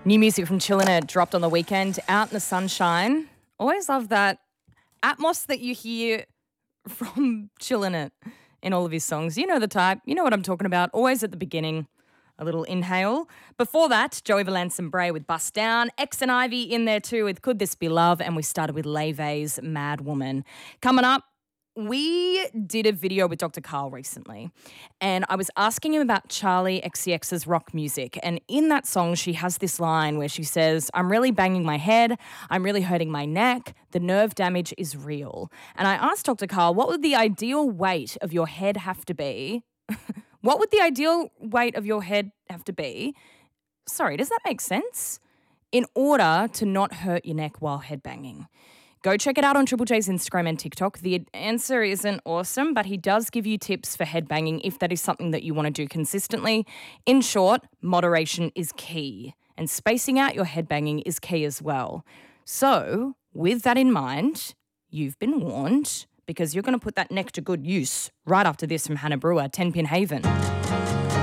New music from Chillin' It dropped on the weekend, Out in the Sunshine. Always love that atmos that you hear from Chillin' It in all of his songs. You know the type, you know what I'm talking about. Always at the beginning, a little inhale. Before that, Joey Valence and Bray with Bust Down, X and Ivy in there too with Could This Be Love, and we started with Leve's Mad Woman. Coming up, we did a video with Dr. Karl recently, and I was asking him about Charli XCX's rock music. And in that song, she has this line where she says, "I'm really banging my head. I'm really hurting my neck. The nerve damage is real." And I asked Dr. Karl, what would the ideal weight of your head have to be? What would the ideal weight of your head have to be? Sorry, does that make sense? In order to not hurt your neck while headbanging. Go check it out on Triple J's Instagram and TikTok. The answer isn't awesome, but he does give you tips for headbanging if that is something that you want to do consistently. In short, moderation is key, and spacing out your headbanging is key as well. So, with that in mind, you've been warned, because you're going to put that neck to good use right after this from Hannah Brewer, 10 Pin Haven.